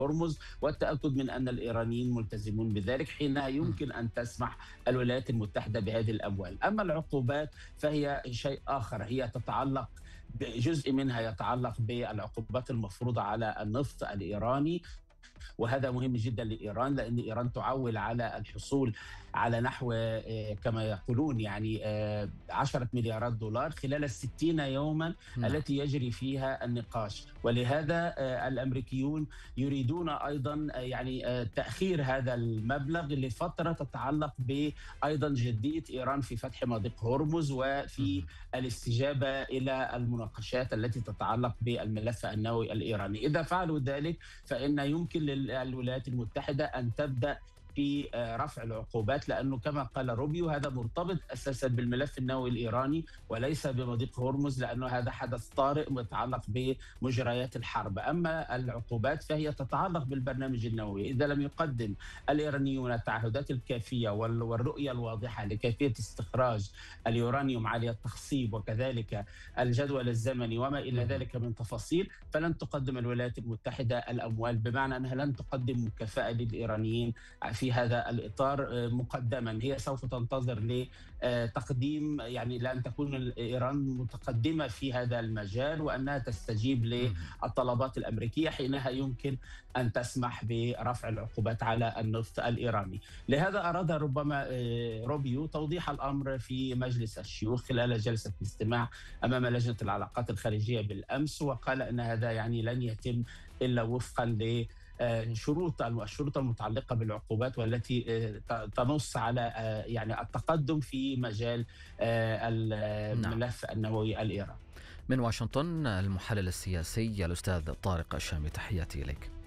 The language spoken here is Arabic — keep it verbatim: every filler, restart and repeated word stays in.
هرمز، والتأكد من أن الإيرانيين ملتزمون بذلك، حينها يمكن أن تسمح الولايات المتحدة بهذه الأموال. أما العقوبات فهي شيء آخر، هي تتعلق جزء منها يتعلق بالعقوبات المفروضة على النفط الإيراني، وهذا مهم جدا لإيران، لأن إيران تعول على الحصول على نحو آه، كما يقولون يعني آه، عشرة مليارات دولار خلال الستين يوما نعم. التي يجري فيها النقاش. ولهذا آه، الأمريكيون يريدون أيضا آه، يعني آه، تأخير هذا المبلغ لفترة تتعلق بأيضا جدية إيران في فتح مضيق هرمز، وفي مم. الاستجابة إلى المناقشات التي تتعلق بالملف النووي الإيراني. إذا فعلوا ذلك فإن يمكن للولايات المتحدة أن تبدأ في رفع العقوبات، لأنه كما قال روبيو هذا مرتبط أساسا بالملف النووي الإيراني وليس بمضيق هرمز، لأنه هذا حدث طارئ متعلق بمجريات الحرب. أما العقوبات فهي تتعلق بالبرنامج النووي. إذا لم يقدم الإيرانيون التعهدات الكافية والرؤية الواضحة لكيفية استخراج اليورانيوم عالي التخصيب وكذلك الجدول الزمني وما إلى مم. ذلك من تفاصيل، فلن تقدم الولايات المتحدة الأموال، بمعنى أنها لن تقدم مكافأة للإيرانيين في هذا الإطار مقدما. هي سوف تنتظر لتقديم، يعني لأن تكون إيران متقدمة في هذا المجال وأنها تستجيب مم. للطلبات الأمريكية، حينها يمكن أن تسمح برفع العقوبات على النفط الإيراني. لهذا أراد ربما روبيو توضيح الأمر في مجلس الشيوخ خلال جلسة الاستماع أمام لجنة العلاقات الخارجية بالأمس، وقال أن هذا يعني لن يتم إلا وفقا ل شروط الشروط المتعلقة بالعقوبات، والتي تنص على يعني التقدم في مجال نعم. الملف النووي الإيراني. من واشنطن المحلل السياسي الأستاذ طارق الشامي، تحياتي إليك.